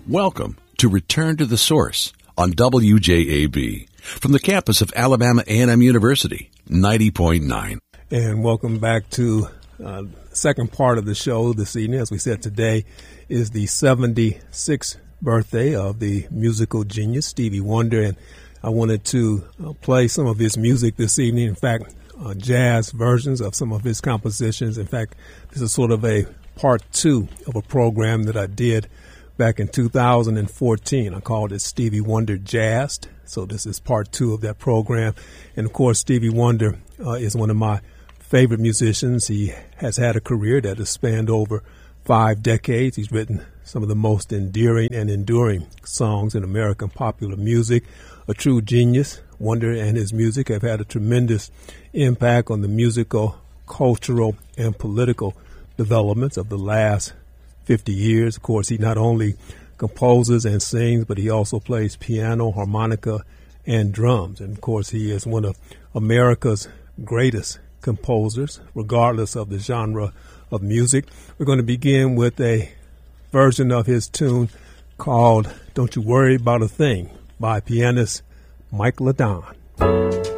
Welcome to Return to the Source on WJAB from the campus of Alabama A&M University, 90.9. And welcome back to the second part of the show this evening. As we said, today is the 76th birthday of the musical genius Stevie Wonder, and I wanted to play some of his music this evening. In fact, jazz versions of some of his compositions. In fact, this is sort of a part two of a program that I did back in 2014. I called it Stevie Wonder Jazzed. So this is part two of that program. And of course, Stevie Wonder is one of my favorite musicians. He has had a career that has spanned over 5 decades. He's written some of the most endearing and enduring songs in American popular music. A true genius. Wonder and his music have had a tremendous impact on the musical, cultural, and political developments of the last 50 years. Of course, he not only composes and sings, but he also plays piano, harmonica, and drums. And of course, he is one of America's greatest composers, regardless of the genre of music. We're going to begin with a version of his tune called Don't You Worry About a Thing by pianist Mike LaDon.